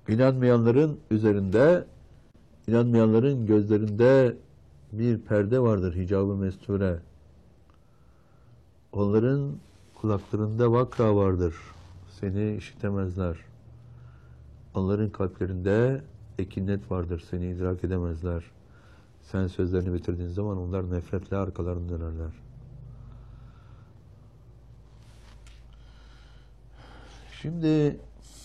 İnanmayanların üzerinde, inanmayanların gözlerinde bir perde vardır, hicab-ı mesture. Onların kulaklarında vakra vardır, seni işitemezler. Onların kalplerinde ekinnet vardır, seni idrak edemezler. Sen sözlerini bitirdiğin zaman onlar nefretle arkalarını dönerler. Şimdi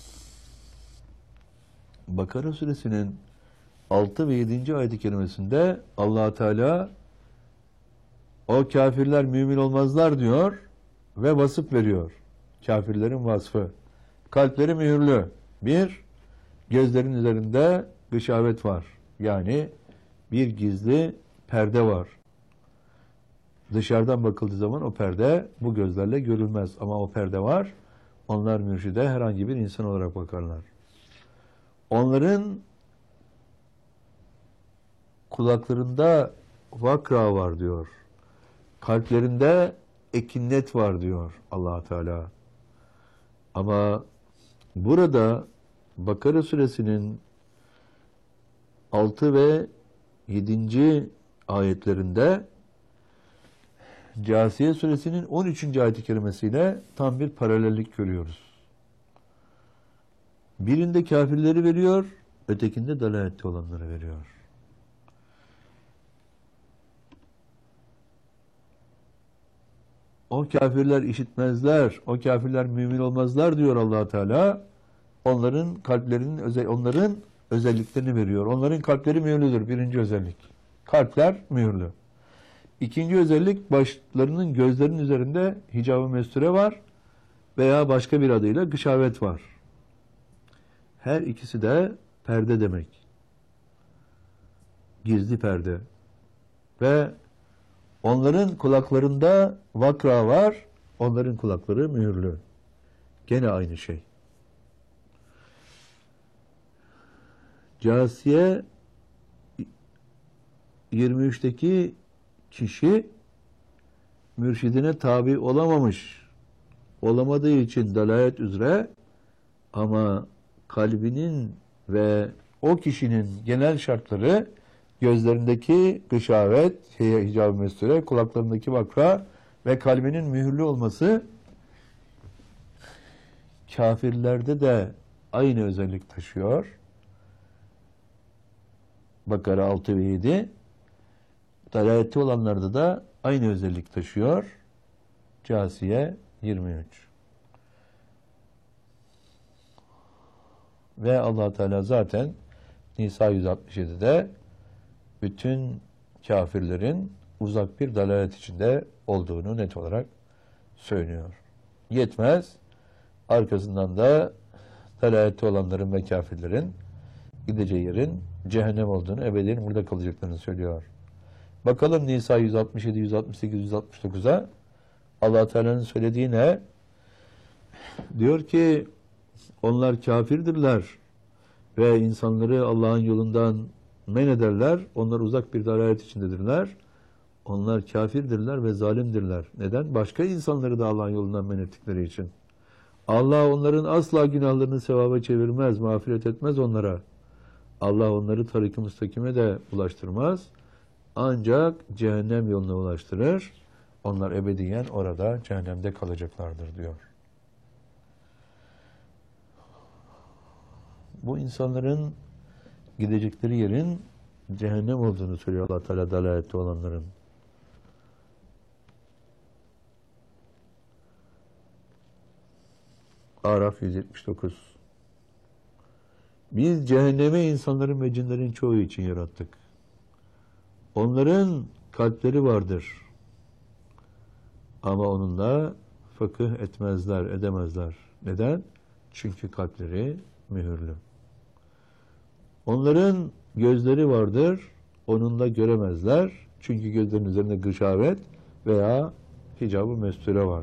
Bakara suresinin 6 ve 7. ayet-i kerimesinde Allah Teala o kafirler mümin olmazlar diyor ve vasıf veriyor. Kafirlerin vasfı. Kalpleri mühürlü. Bir, gözlerin üzerinde gışavet var. Yani bir gizli perde var. Dışarıdan bakıldığı zaman o perde bu gözlerle görülmez. Ama o perde var. Onlar mürşide herhangi bir insan olarak bakarlar. Onların kulaklarında vakra var diyor. Kalplerinde ekinnet var diyor Allah Teala. Ama burada Bakara suresinin 6 ve 7. ayetlerinde Câsiye suresinin 13. ayet-i kerimesiyle tam bir paralellik görüyoruz. Birinde kafirleri veriyor, ötekinde dalalette olanları veriyor. O kafirler işitmezler, o kafirler mümin olmazlar diyor Allah Teala. Onların kalplerinin onların özelliklerini veriyor. Onların kalpleri mühürlüdür. Birinci özellik. Kalpler mühürlü. İkinci özellik, başlarının, gözlerinin üzerinde hicab-ı mesture var veya başka bir adıyla gışavet var. Her ikisi de perde demek. Gizli perde. Ve onların kulaklarında vakra var, onların kulakları mühürlü. Gene aynı şey. Câsiye 23'teki kişi mürşidine tabi olamamış. Olamadığı için dalalet üzere, ama kalbinin ve o kişinin genel şartları gözlerindeki gışavet, hicab-ı mesture, kulaklarındaki vakra ve kalbinin mühürlü olması kafirlerde de aynı özellik taşıyor. Bakara 6 ve 7. Dalalette olanlarda da aynı özellik taşıyor. Câsiye 23. Ve Allah Teala zaten Nisa 167'de bütün kafirlerin uzak bir dalalet içinde olduğunu net olarak söylüyor. Yetmez. Arkasından da dalalette olanların ve kafirlerin gideceği yerin cehennem olduğunu, ebediyen burada kalacaklarını söylüyor. Bakalım Nisa 167, 168, 169'a. Allah Teala'nın söylediği ne? Diyor ki onlar kafirdirler ve insanları Allah'ın yolundan men ederler. Onlar uzak bir dalalet içindedirler. Onlar kafirdirler ve zalimdirler. Neden? Başka insanları da Allah'ın yolundan men ettikleri için. Allah onların asla günahlarını sevaba çevirmez, mağfiret etmez onlara. Allah onları tarik-i müstakime de ulaştırmaz. Ancak cehennem yoluna ulaştırır. Onlar ebediyen orada cehennemde kalacaklardır diyor. Bu insanların gidecekleri yerin cehennem olduğunu söylüyor Allah Teala dalalette olanların. Araf 179. Biz cehennemi insanların ve cinlerin çoğu için yarattık. Onların kalpleri vardır. Ama onunla fıkıh etmezler, edemezler. Neden? Çünkü kalpleri mühürlü. Onların gözleri vardır, onunla göremezler. Çünkü gözlerin üzerinde gışavet veya hicab-ı mesture var.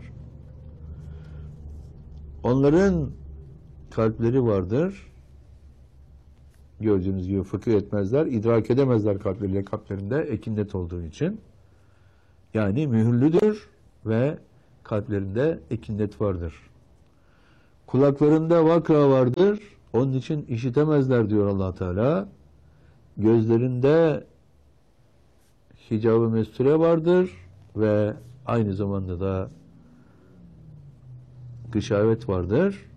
Onların kalpleri vardır. Gördüğünüz gibi fıkıh etmezler, idrak edemezler kalpleriyle, kalplerinde ekinnet olduğu için. Yani mühürlüdür ve kalplerinde ekinnet vardır. Kulaklarında vakra vardır, Onun için işitemezler diyor Allah Teala. Gözlerinde hicab-ı mesture vardır ve aynı zamanda da gışavet vardır.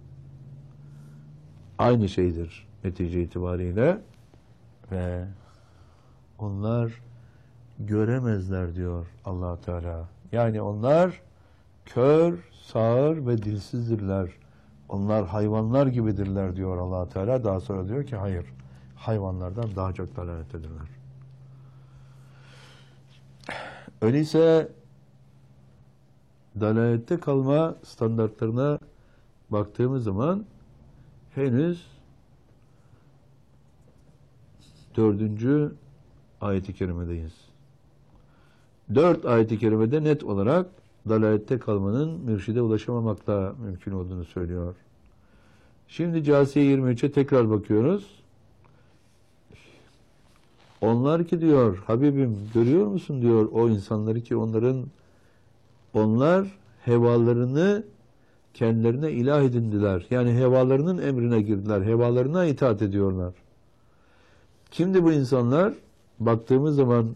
Aynı şeydir netice itibariyle ve onlar göremezler diyor Allah Teala. Yani onlar kör, sağır ve dilsizdirler. Onlar hayvanlar gibidirler diyor Allah Teala. Daha sonra diyor ki hayır, hayvanlardan daha çok dalalettedirler. Öyleyse dalalette kalma standartlarına baktığımız zaman henüz 4. ayet-i kerimedeyiz. 4 ayet-i kerimede net olarak dalalette kalmanın mürşide ulaşamamakla mümkün olduğunu söylüyor. Şimdi Câsiye 23'e tekrar bakıyoruz. Onlar ki diyor, Habibim görüyor musun diyor o insanları ki onlar hevalarını kendilerine ilah edindiler. Yani hevalarının emrine girdiler. Hevalarına itaat ediyorlar. Kimdi bu insanlar? Baktığımız zaman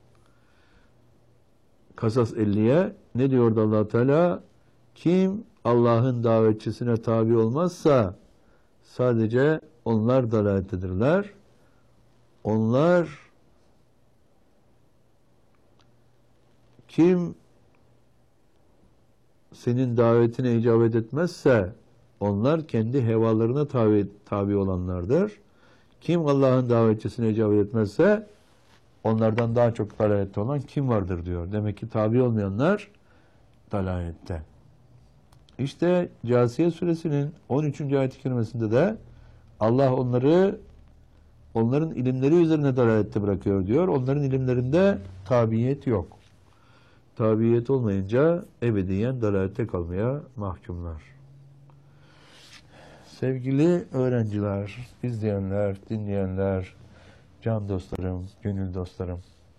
Kasas 50'ye ne diyordu Allah Teala? Kim Allah'ın davetçisine tabi olmazsa sadece onlar dalalettedirler. Onlar kim senin davetine icabet etmezse onlar kendi hevalarına tabi olanlardır. Kim Allah'ın davetçisine icabet etmezse onlardan daha çok dalalette olan kim vardır diyor. Demek ki tabi olmayanlar dalalette. İşte Câsiye suresinin 13. ayet-i kerimesinde de Allah onların ilimleri üzerine dalalette bırakıyor diyor. Onların ilimlerinde tabiyet yok. Tabiyet olmayınca ebediyen dalalette kalmaya mahkumlar. Sevgili öğrenciler, izleyenler, dinleyenler, can dostlarım, gönül dostlarım.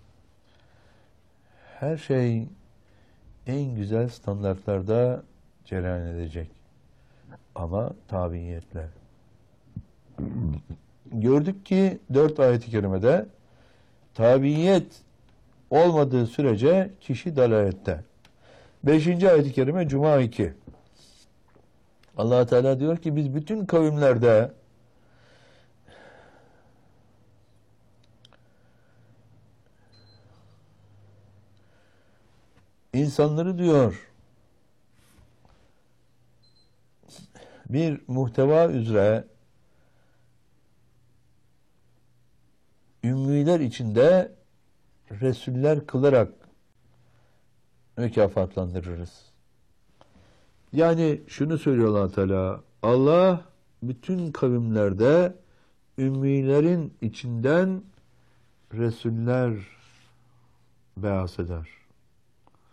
Her şey en güzel standartlarda cereyan edecek. Ama tabiiyetle. Gördük ki 4 ayet-i kerimede tabiiyet olmadığı sürece kişi dalalette. 5. ayet-i kerime Cuma 2. Allah Teala diyor ki biz bütün kavimlerde insanları diyor bir muhteva üzere ümmiler içinde Resuller kılarak mükafatlandırırız. Yani şunu söylüyor Allah Teala, Allah bütün kavimlerde ümmilerin içinden Resuller beas eder.